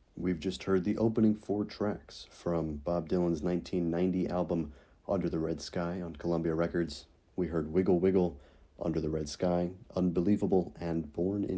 We've just heard the opening four tracks from Bob Dylan's 1990 album Under the Red Sky on Columbia Records. We heard Wiggle Wiggle, Under the Red Sky, Unbelievable, and Born in